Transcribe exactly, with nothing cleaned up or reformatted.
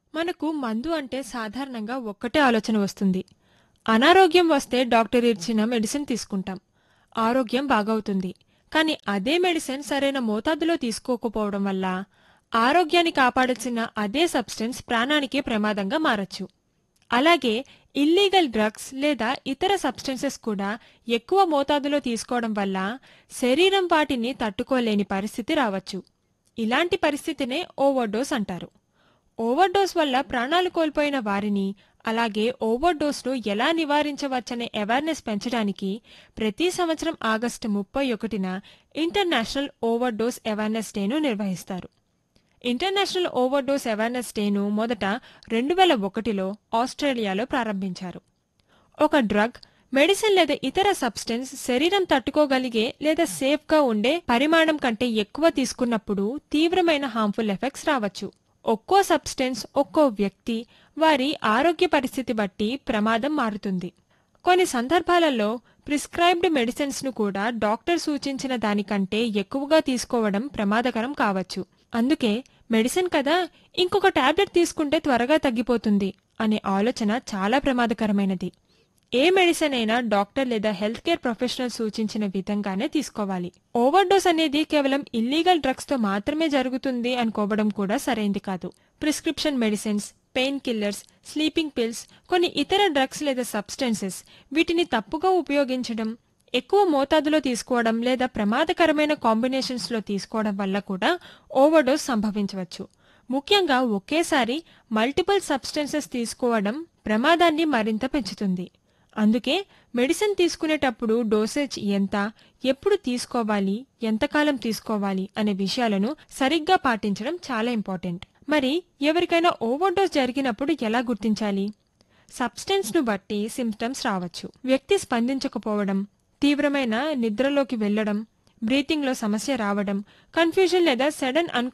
మనకు మందు అంటే సాధారణంగా ఒక్కటే ఆలోచన వస్తుంది. అనారోగ్యం వస్తే డాక్టర్ ఇచ్చిన మెడిసిన్ తీసుకుంటాం. ఆరోగ్యం బాగవుతుంది. కానీ అదే మెడిసిన్ సరైన మోతాదులో తీసుకోకపోవడం వల్ల ఆరోగ్యాన్ని కాపాడాల్సిన అదే సబ్స్టెన్స్ ప్రాణానికి ప్రమాదంగా మారచ్చు. అలాగే ఇల్లీగల్ డ్రగ్స్ లేదా ఇతర సబ్స్టెన్సెస్ కూడా ఎక్కువ మోతాదులో తీసుకోవడం వల్ల శరీరం వాటిని తట్టుకోలేని పరిస్థితి రావచ్చు. ఇలాంటి పరిస్థితినే ఓవర్డోస్ అంటారు. ఓవర్డోస్ వల్ల ప్రాణాలు కోల్పోయిన వారిని, అలాగే ఓవర్డోస్ను ఎలా నివారించవచ్చనే అవేర్నెస్ పెంచడానికి ప్రతి సంవత్సరం ఆగస్టు ముప్పై ఒకటిన ఇంటర్నేషనల్ ఓవర్డోస్ అవేర్నెస్ డేను నిర్వహిస్తారు. ఇంటర్నేషనల్ ఓవర్డోస్ అవేర్నెస్ డేను మొదట రెండు వేల ఒకటిలో ఆస్ట్రేలియాలో ప్రారంభించారు. ఒక డ్రగ్, మెడిసిన్ లేదా ఇతర సబ్స్టెన్స్ శరీరం తట్టుకోగలిగే లేదా సేఫ్గా ఉండే పరిమాణం కంటే ఎక్కువ తీసుకున్నప్పుడు తీవ్రమైన హార్మ్ఫుల్ ఎఫెక్ట్స్ రావచ్చు. ఒక్కో సబ్స్టెన్స్, ఒక్కో వ్యక్తి, వారి ఆరోగ్య పరిస్థితి బట్టి ప్రమాదం మారుతుంది. కొన్ని సందర్భాలలో ప్రిస్క్రైబ్డ్ మెడిసిన్స్ ను కూడా డాక్టర్ సూచించిన దానికంటే ఎక్కువగా తీసుకోవడం ప్రమాదకరం కావచ్చు. అందుకే మెడిసిన్ కదా, ఇంకొక టాబ్లెట్ తీసుకుంటే త్వరగా తగ్గిపోతుంది అనే ఆలోచన చాలా ప్రమాదకరమైనది. ఏ మెడిసిన్ అయినా డాక్టర్ లేదా హెల్త్ కేర్ ప్రొఫెషనల్ సూచించిన విధంగానే తీసుకోవాలి. ఓవర్డోస్ అనేది కేవలం ఇల్లీగల్ డ్రగ్స్ తో మాత్రమే జరుగుతుంది అనుకోవడం కూడా సరైంది కాదు. Prescription medicines, pain killers, sleeping pills, కొన్ని ఇతర డ్రగ్స్ లేదా సబ్స్టెన్సెస్ వీటిని తప్పుగా ఉపయోగించడం, ఎక్కువ మోతాదులో తీసుకోవడం లేదా ప్రమాదకరమైన కాంబినేషన్స్ లో తీసుకోవడం వల్ల కూడా ఓవర్డోస్ సంభవించవచ్చు. ముఖ్యంగా ఒకేసారి మల్టిపుల్ సబ్స్టెన్సెస్ తీసుకోవడం ప్రమాదాన్ని మరింత పెంచుతుంది. అందుకే మెడిసిన్ తీసుకునేటప్పుడు డోసేజ్ ఎంత, ఎప్పుడు తీసుకోవాలి, ఎంతకాలం తీసుకోవాలి అనే విషయాలను సరిగ్గా పాటించడం చాలా ఇంపార్టెంట్. మరి ఎవరికైనా ఓవర్డోస్ జరిగినప్పుడు ఎలా గుర్తించాలి? సబ్స్టెన్స్ ను బట్టి సిమ్టమ్స్ రావచ్చు. వ్యక్తి స్పందించకపోవడం, తీవ్రమైన నిద్రలోకి వెళ్లడం, బ్రీతింగ్ లో సమస్య రావడం, కన్ఫ్యూజన్ లేదా సడన్ అన్